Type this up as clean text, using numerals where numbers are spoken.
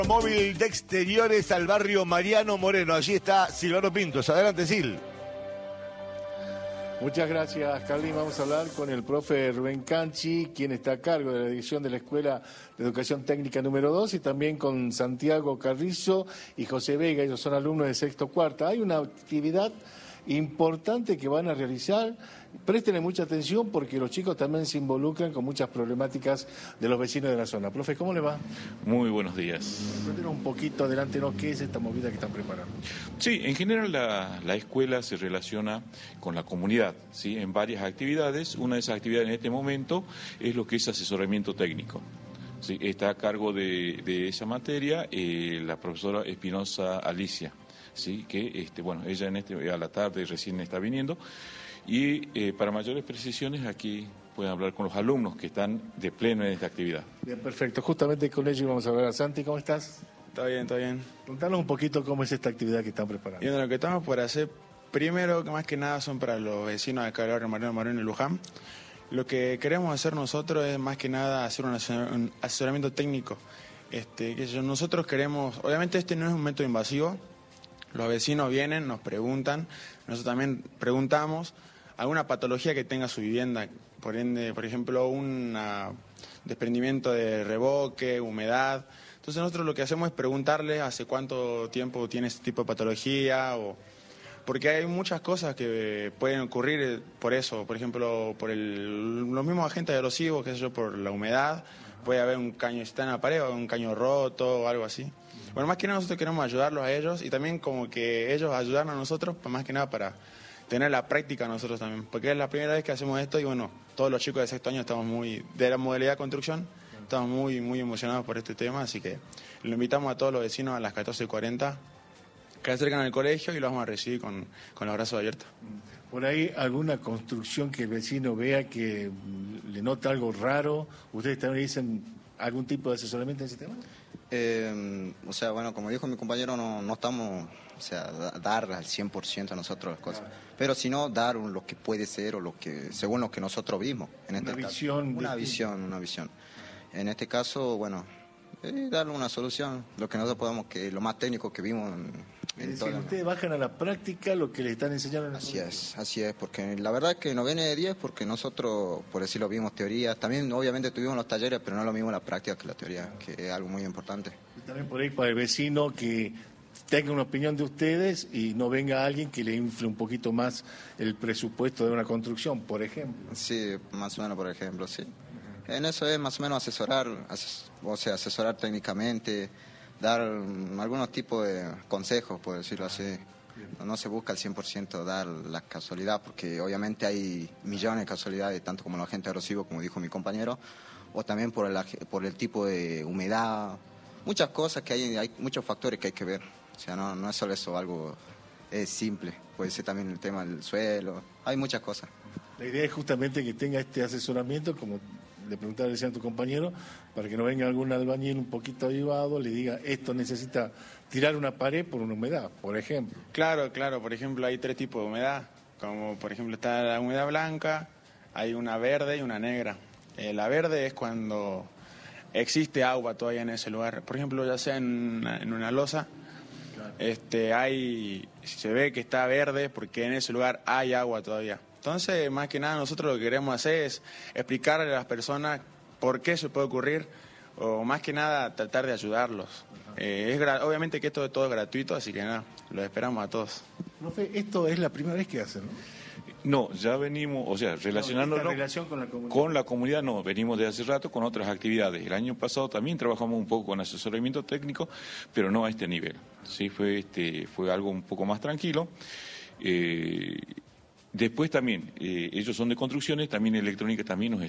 Móvil de exteriores al barrio Mariano Moreno. Allí está Silvano Pintos. Adelante, Sil. Muchas gracias, Carlín. Vamos a hablar con el profe Rubén Canchi, quien está a cargo de la dirección de la Escuela de Educación Técnica número 2, y también con Santiago Carrizo y José Vega. Ellos son alumnos de sexto cuarta. Hay una actividad importante que van a realizar. Préstenle mucha atención porque los chicos también se involucran con muchas problemáticas de los vecinos de la zona. Profe, ¿cómo le va? Muy buenos días. Cuéntenos un poquito, adelántenos, ¿qué es esta movida que están preparando? Sí, en general la escuela se relaciona con la comunidad, ¿sí? En varias actividades. Una de esas actividades en este momento es lo que es asesoramiento técnico. Sí, está a cargo de esa materia la profesora Espinosa Alicia, ¿sí? Que ella a la tarde recién está viniendo. Y para mayores precisiones aquí pueden hablar con los alumnos que están de pleno en esta actividad. Bien, perfecto. Justamente con ellos vamos a hablar. A Santi, ¿cómo estás? Todo bien, todo bien. Contanos un poquito cómo es esta actividad que están preparando. Y lo que estamos por hacer, primero, que más que nada son para los vecinos de acá del barrio Mariano Moreno y Luján. Lo que queremos hacer nosotros es más que nada hacer un asesoramiento técnico. Nosotros queremos, obviamente este no es un método invasivo, los vecinos vienen, nos preguntan, nosotros también preguntamos alguna patología que tenga su vivienda, por ende, por ejemplo, un desprendimiento de revoque, humedad. Entonces nosotros lo que hacemos es preguntarle hace cuánto tiempo tiene este tipo de patología, porque hay muchas cosas que pueden ocurrir por eso, por ejemplo, por los mismos agentes erosivos, qué sé yo, por la humedad, puede haber un caño, está en la pared, o un caño roto o algo así. Bueno, más que nada nosotros queremos ayudarlos a ellos y también como que ellos ayudarnos a nosotros, más que nada para tener la práctica nosotros también, porque es la primera vez que hacemos esto y bueno, todos los chicos de sexto año estamos de la modalidad construcción, estamos muy emocionados por este tema, así que lo invitamos a todos los vecinos a las 14:40 que se acercan al colegio y los vamos a recibir con los brazos abiertos. ¿Por ahí alguna construcción que el vecino vea que le nota algo raro? ¿Ustedes también dicen algún tipo de asesoramiento en ese tema? Como dijo mi compañero, no estamos, dar al 100% a nosotros las cosas, pero sino dar lo que puede ser o según lo que nosotros vimos. Una visión. Una visión. En este caso, darle una solución, lo que nosotros podamos, que lo más técnico que vimos en todo. Ustedes bajan a la práctica lo que les están enseñando en Así es, porque la verdad que nos viene de 10, porque nosotros, por decirlo, vimos teoría, también obviamente tuvimos los talleres, pero no es lo mismo la práctica que la teoría, que es algo muy importante. Y también por ahí para el vecino que tenga una opinión de ustedes y no venga alguien que le infle un poquito más el presupuesto de una construcción, por ejemplo. Sí, más o menos, por ejemplo, sí. En eso es más o menos asesorar técnicamente, dar algunos tipos de consejos, por decirlo así. No se busca al 100% dar la casualidad, porque obviamente hay millones de casualidades, tanto como el agente erosivo, como dijo mi compañero, o también por el tipo de humedad, muchas cosas que hay muchos factores que hay que ver. No es solo eso, algo simple, puede ser también el tema del suelo, hay muchas cosas. La idea es justamente que tenga este asesoramiento, como le preguntaba recién a tu compañero, para que no venga algún albañil un poquito avivado, le diga, esto necesita tirar una pared por una humedad, por ejemplo. Claro, por ejemplo, hay 3 tipos de humedad, como por ejemplo está la humedad blanca, hay una verde y una negra. La verde es cuando existe agua todavía en ese lugar, por ejemplo, ya sea en una losa, se ve que está verde porque en ese lugar hay agua todavía. Entonces, más que nada, nosotros lo que queremos hacer es explicarle a las personas por qué se puede ocurrir, o más que nada, tratar de ayudarlos. Obviamente que esto es todo gratuito, así que nada, los esperamos a todos. Profe, esto es la primera vez que hacen, ¿no? No, ya venimos, relacionándonos con la comunidad, no, venimos de hace rato con otras actividades. El año pasado también trabajamos un poco con asesoramiento técnico, pero no a este nivel. Sí, fue algo un poco más tranquilo. Después también, ellos son de construcciones, también electrónica también nos